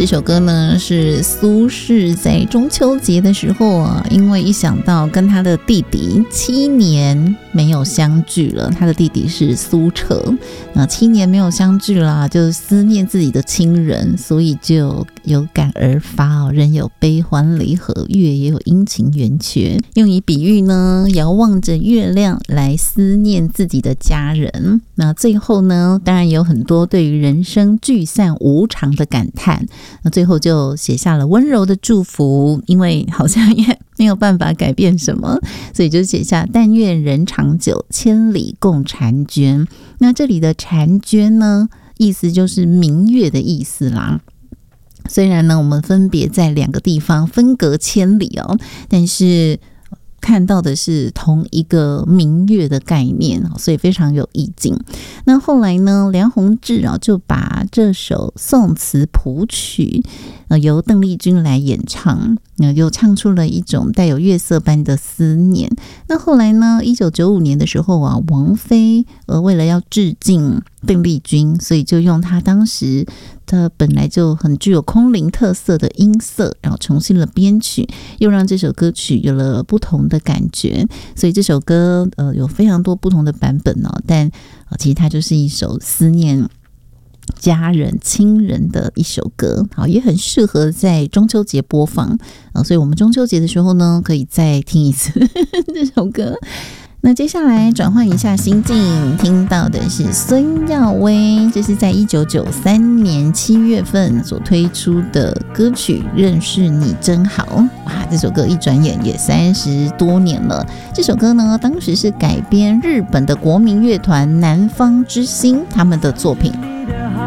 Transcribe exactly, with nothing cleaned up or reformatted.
这首歌呢是苏轼在中秋节的时候啊，因为一想到跟他的弟弟七年没有相聚了，他的弟弟是苏辙，那七年没有相聚啦，就思念自己的亲人，所以就有感而发哦。人有悲欢离合，月也有阴晴圆缺，用以比喻呢，遥望着月亮来思念自己的家人。那最后呢，当然有很多对于人生聚散无常的感叹，那最后就写下了温柔的祝福，因为好像也没有办法改变什么，所以就写下但愿人长久，千里共婵娟。那这里的婵娟呢，意思就是明月的意思啦。虽然呢我们分别在两个地方分隔千里哦，但是看到的是同一个明月的概念，所以非常有意境。那后来呢，梁鸿志啊就把这首宋词谱曲、呃、由邓丽君来演唱，呃、又唱出了一种带有月色般的思念。那后来呢，一九九五年的时候啊，王菲呃为了要致敬邓丽君，所以就用她当时它本来就很具有空灵特色的音色，然后重新了编曲，又让这首歌曲有了不同的感觉。所以这首歌呃有非常多不同的版本哦，但、呃、其实它就是一首思念家人亲人的一首歌，好，也很适合在中秋节播放、呃、所以我们中秋节的时候呢，可以再听一次这首歌。那接下来转换一下心境，听到的是孙耀威，这是在一九九三年七月份所推出的歌曲《认识你真好》。哇，这首歌一转眼也三十多年了。这首歌呢，当时是改编日本的国民乐团南方之星他们的作品。